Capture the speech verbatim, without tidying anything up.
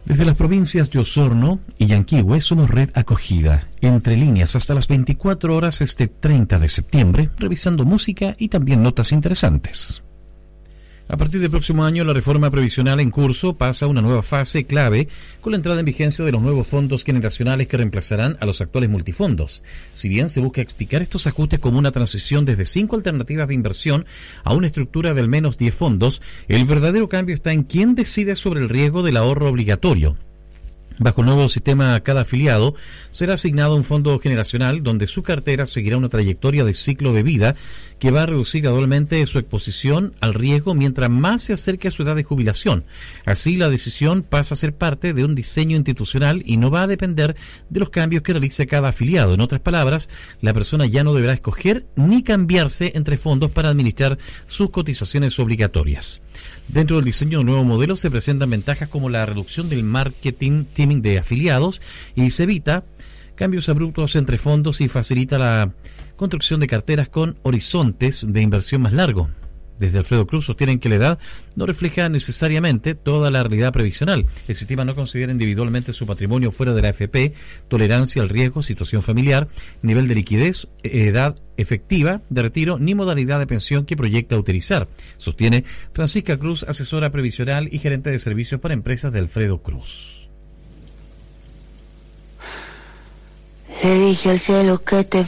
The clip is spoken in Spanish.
Desde las provincias de Osorno y Yanquihue somos Red Acogida. Entre líneas hasta las veinticuatro horas este treinta de septiembre, revisando música y también notas interesantes. A partir del próximo año, la reforma previsional en curso pasa a una nueva fase clave con la entrada en vigencia de los nuevos fondos generacionales que reemplazarán a los actuales multifondos. Si bien se busca explicar estos ajustes como una transición desde cinco alternativas de inversión a una estructura de al menos diez fondos, el verdadero cambio está en quién decide sobre el riesgo del ahorro obligatorio. Bajo el nuevo sistema, cada afiliado será asignado un fondo generacional donde su cartera seguirá una trayectoria de ciclo de vida que va a reducir gradualmente su exposición al riesgo mientras más se acerque a su edad de jubilación. Así, la decisión pasa a ser parte de un diseño institucional y no va a depender de los cambios que realice cada afiliado. En otras palabras, la persona ya no deberá escoger ni cambiarse entre fondos para administrar sus cotizaciones obligatorias. Dentro del diseño de un nuevo modelo se presentan ventajas como la reducción del marketing teaming de afiliados y se evita cambios abruptos entre fondos y facilita la construcción de carteras con horizontes de inversión más largos. Desde Alfredo Cruz sostienen que la edad no refleja necesariamente toda la realidad previsional. El sistema no considera individualmente su patrimonio fuera de la A F P, tolerancia al riesgo, situación familiar, nivel de liquidez, edad efectiva de retiro, ni modalidad de pensión que proyecta utilizar, sostiene Francisca Cruz, asesora previsional y gerente de servicios para empresas de Alfredo Cruz. Le dije al cielo que te